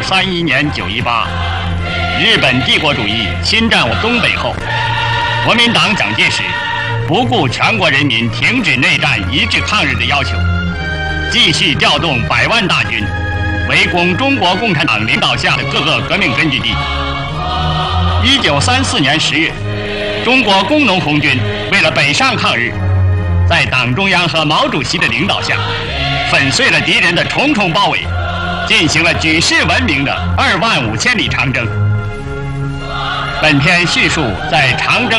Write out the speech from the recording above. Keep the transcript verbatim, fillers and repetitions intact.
三一年九一八，日本帝国主义侵占我东北后，国民党蒋介石不顾全国人民停止内战、一致抗日的要求，继续调动百万大军，围攻中国共产党领导下的各个革命根据地。一九三四年十月，中国工农红军为了北上抗日，在党中央和毛主席的领导下，粉碎了敌人的重重包围，进行了举世闻名的二万五千里长征。本篇叙述在长征